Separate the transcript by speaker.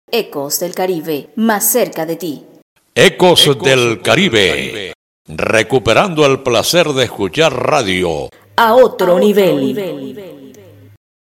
Speaker 1: Ecos del Caribe, más cerca de ti.
Speaker 2: Ecos del Caribe, recuperando el placer de escuchar radio
Speaker 1: A otro nivel.